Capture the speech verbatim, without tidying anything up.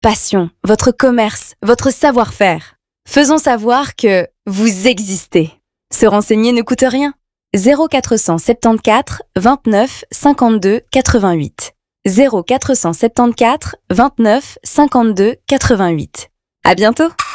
passion, votre commerce, votre savoir-faire. Faisons savoir que vous existez. Se renseigner ne coûte rien. zéro quatre cent soixante-quatorze vingt-neuf cinquante-deux quatre-vingt-huit. zéro quatre cent soixante-quatorze vingt-neuf cinquante-deux quatre-vingt-huit. À bientôt!